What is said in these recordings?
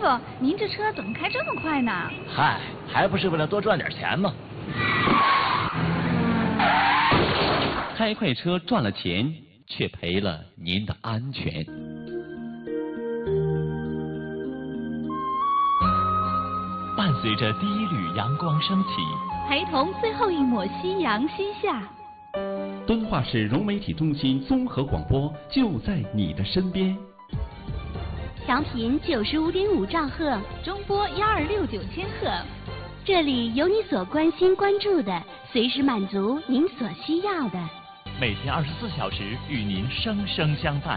傅，您这车怎么开这么快呢？ 嗨，还不是为了多赚点钱吗？ 开快车赚了钱，却赔了您的安全。伴随着第一缕阳光升起， 陪同最后一抹夕阳西下。 敦化市融媒体中心综合广播就在你的身边。 调频95.5兆赫， 中波1269千赫。 这里有你所关心关注的，随时满足您所需要的。 每天24小时与您生生相伴。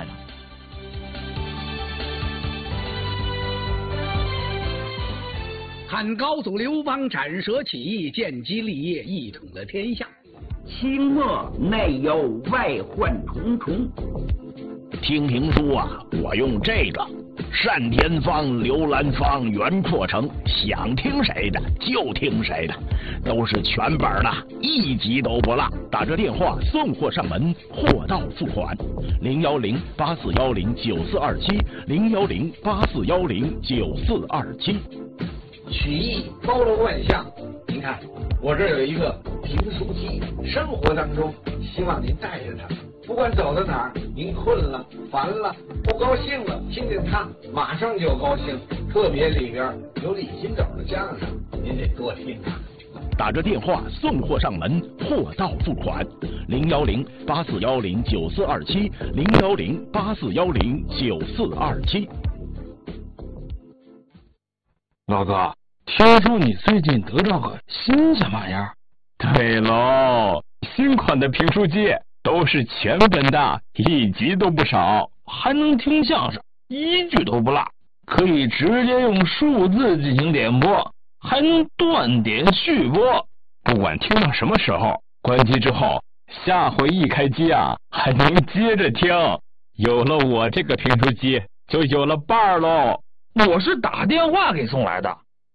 汉高祖刘邦斩蛇起义，建基立业，一统了天下。 清末内忧外患重重。 听评书啊，我用这个单田芳、刘兰芳、袁阔成，想听谁的就听谁的，都是全本的，一集都不落。打这电话送货上门，货到付款。010-8410-9427，010-8410-9427。 曲艺包罗万象，您看我这儿有一个评书机，生活当中希望您带着它，不管走到哪儿，您困了、烦了、不高兴了，听听它，马上就高兴。特别里边有李金斗的相声，您得多听啊。 打着电话送货上门，货到付款。010-8410-9427，010-8410-9427。 老哥，听说你最近得到个新什么玩意儿？ 对喽，新款的评书机都是全本的，一集都不少，还能听相声，一句都不落，可以直接用数字进行点播，还能断点续播，不管听到什么时候，关机之后，下回一开机啊，还能接着听。有了我这个评书机，就有了伴儿喽。 我是打电话给送来的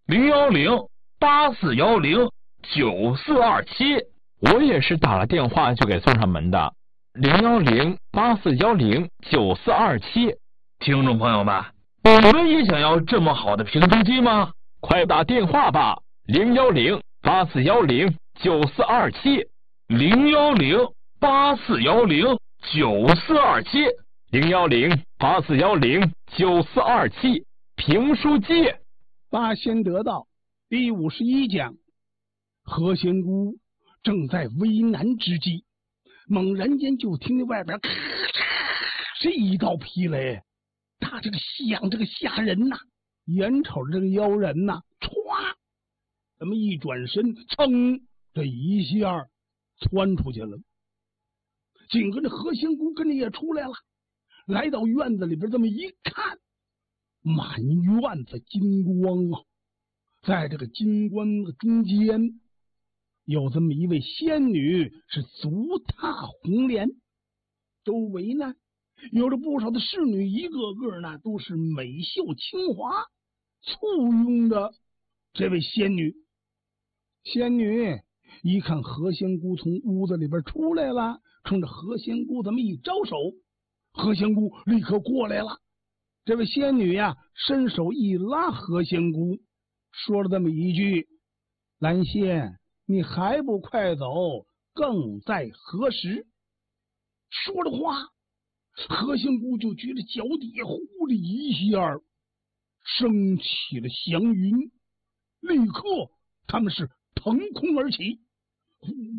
，010-8410-9427。 我也是打了电话就给送上门的，010-8410-9427。 听众朋友们，你们也想要这么好的评书机吗？ 快打电话吧，010-8410-9427。 010-8410-9427。 010-8410-9427。评书机。 八仙得道第51讲，何仙姑正在为难之际，猛然间就听见外边咔嚓是一道劈雷，他这个想这个吓人呐，眼瞅着这个妖人呐，歘，这么一转身，噌，这一下窜出去了。紧跟着何仙姑跟着也出来了，来到院子里边，这么一看，满院子金光啊，在这个金光的中间有这么一位仙女，是足踏红莲，周围呢有着不少的侍女，一个个呢都是美秀清华，簇拥着这位仙女。仙女一看何仙姑从屋子里边出来了，冲着何仙姑这么一招手，何仙姑立刻过来了。这位仙女呀，伸手一拉何仙姑，说了这么一句：兰仙，你还不快走，更在何时？说着话，何仙姑就觉得脚底下呼的一下升起了祥云，立刻他们是腾空而起，